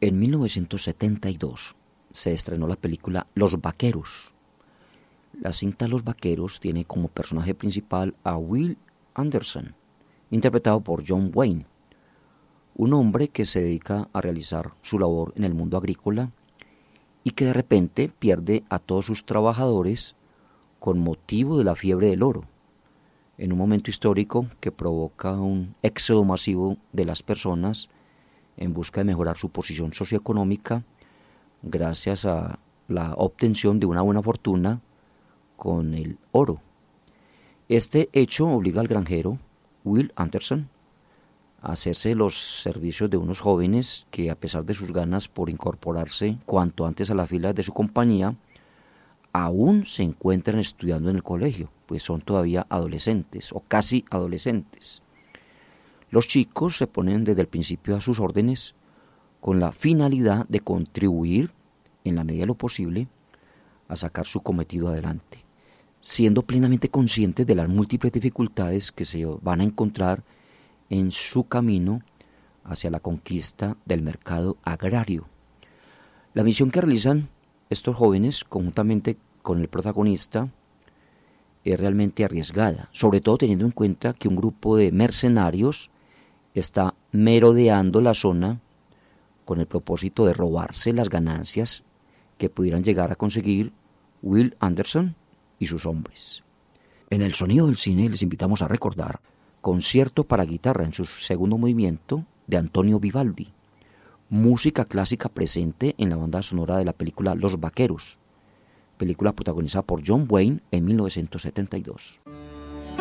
En 1972 se estrenó la película Los Vaqueros. La cinta Los Vaqueros tiene como personaje principal a Will Anderson, interpretado por John Wayne, un hombre que se dedica a realizar su labor en el mundo agrícola y que de repente pierde a todos sus trabajadores con motivo de la fiebre del oro, en un momento histórico que provoca un éxodo masivo de las personas en busca de mejorar su posición socioeconómica gracias a la obtención de una buena fortuna con el oro. Este hecho obliga al granjero, Will Anderson, a hacerse los servicios de unos jóvenes que, a pesar de sus ganas por incorporarse cuanto antes a las filas de su compañía, aún se encuentran estudiando en el colegio, pues son todavía adolescentes o casi adolescentes. Los chicos se ponen desde el principio a sus órdenes con la finalidad de contribuir, en la medida de lo posible, a sacar su cometido adelante, siendo plenamente conscientes de las múltiples dificultades que se van a encontrar en su camino hacia la conquista del mercado agrario. La misión que realizan estos jóvenes, conjuntamente con el protagonista, es realmente arriesgada, sobre todo teniendo en cuenta que un grupo de mercenarios está merodeando la zona con el propósito de robarse las ganancias que pudieran llegar a conseguir Will Anderson y sus hombres. En el sonido del cine les invitamos a recordar Concierto para guitarra en su segundo movimiento de Antonio Vivaldi, música clásica presente en la banda sonora de la película Los Vaqueros, película protagonizada por John Wayne en 1972.